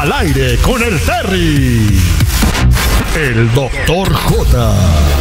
Al aire con el Terry. El Doctor J.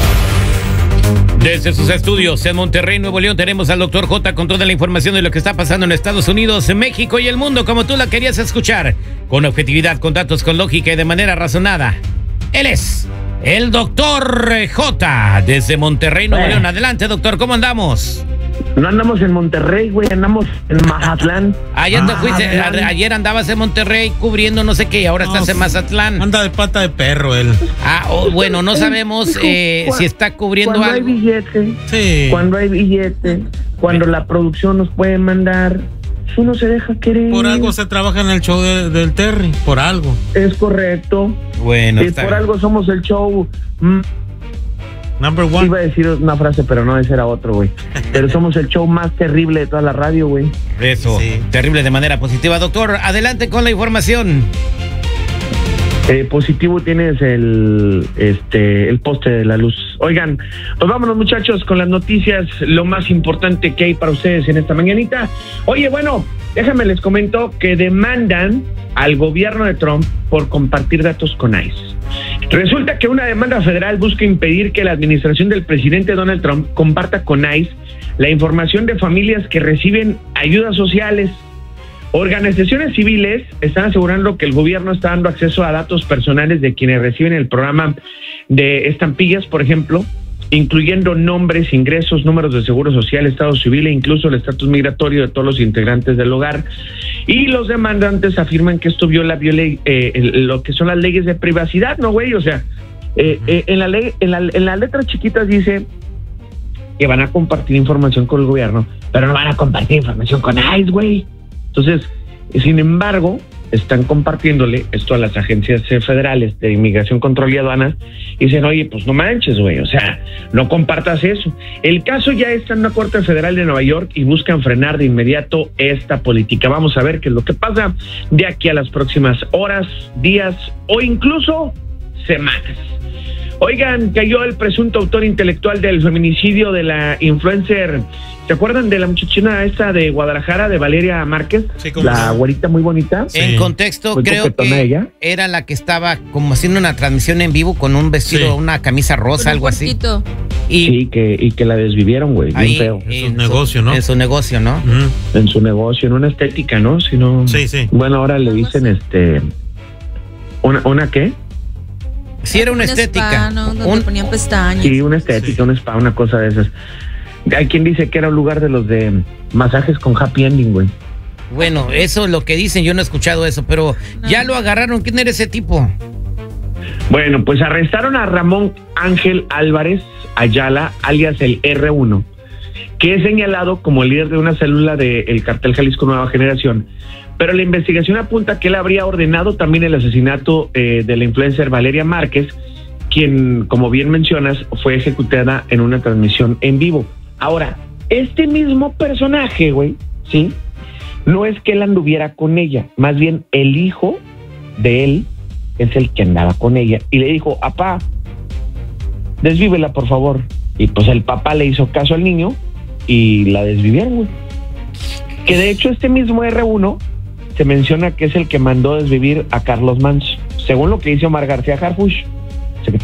Desde sus estudios en Monterrey, Nuevo León, tenemos al Dr. J con toda la información de lo que está pasando en Estados Unidos, México y el mundo, como tú la querías escuchar, con objetividad, con datos, con lógica y de manera razonada. Él es el Dr. J desde Monterrey, Nuevo León. Adelante, doctor, ¿cómo andamos? No andamos en Monterrey, güey, andamos en Mazatlán. Ayer andabas en Monterrey cubriendo no sé qué, ahora estás en Mazatlán. Anda de pata de perro él. Bueno, no sabemos si está cubriendo cuando algo. Hay billete, Sí. Cuando hay billete, cuando la producción nos puede mandar, uno se deja querer. Por algo se trabaja en el show del Terry, por algo. Es correcto. Bueno, Y por algo somos el show. Number one. Iba a decir una frase, pero no, ese era otro, güey. Pero somos el show más terrible de toda la radio, güey. Eso, Sí. terrible de manera positiva. Doctor, adelante con la información. Positivo tienes el poste de la luz. Oigan, pues vámonos, muchachos, con las noticias, lo más importante que hay para ustedes en esta mañanita. Oye, bueno, déjame les comento que demandan al gobierno de Trump por compartir datos con ICE. Resulta que una demanda federal busca impedir que la administración del presidente Donald Trump comparta con ICE la información de familias que reciben ayudas sociales. Organizaciones civiles están asegurando que el gobierno está dando acceso a datos personales de quienes reciben el programa de estampillas, por ejemplo, incluyendo nombres, ingresos, números de seguro social, estado civil e incluso el estatus migratorio de todos los integrantes del hogar. Y los demandantes afirman que esto viola lo que son las leyes de privacidad, ¿no, güey? O sea, en la ley, en las letras chiquitas dice que van a compartir información con el gobierno, pero no van a compartir información con ICE, güey. Entonces, sin embargo, están compartiéndole esto a las agencias federales de inmigración, control y aduanas y dicen, oye, pues no manches, güey, o sea, no compartas eso. El caso ya está en una corte federal de Nueva York y buscan frenar de inmediato esta política. Vamos a ver qué es lo que pasa de aquí a las próximas horas, días o incluso semanas. Oigan, cayó el presunto autor intelectual del feminicidio de la influencer. ¿Se acuerdan de la muchachina esta de Guadalajara, de Valeria Márquez? Sí, ¿cómo la no? güerita muy bonita. Sí. En contexto, Muy creo coquetona que ella. era la que estaba como haciendo una transmisión en vivo con un vestido, Sí. una camisa rosa, algo así. Y Sí, que la desvivieron, güey, bien ahí, feo. Es un negocio, ¿no? En su negocio, ¿no? Ujú. En su negocio, en una estética, ¿no? Si no, Sí, sí. Bueno, ahora le dicen ¿Una qué? Sí, era una estética. Spa, ¿no? Donde ponían pestañas. Sí, una estética, Sí. un spa, una cosa de esas. Hay quien dice que era un lugar de los de masajes con happy ending, güey. Bueno, eso es lo que dicen, yo no he escuchado eso, pero No. ya lo agarraron. ¿Quién era ese tipo? Bueno, pues arrestaron a Ramón Ángel Álvarez Ayala, alias el R1, que es señalado como el líder de una célula del cartel Jalisco Nueva Generación. Pero la investigación apunta que él habría ordenado también el asesinato de la influencer Valeria Márquez, quien, como bien mencionas, fue ejecutada en una transmisión en vivo. Ahora, este mismo personaje, güey, ¿sí? No es que él anduviera con ella, más bien el hijo de él es el que andaba con ella. Y le dijo, apá, desvívela, por favor. Y pues el papá le hizo caso al niño y la desvivieron, güey. Que de hecho este mismo R1 se menciona que es el que mandó desvivir a Carlos Manso, según lo que dice Omar García Harfuch.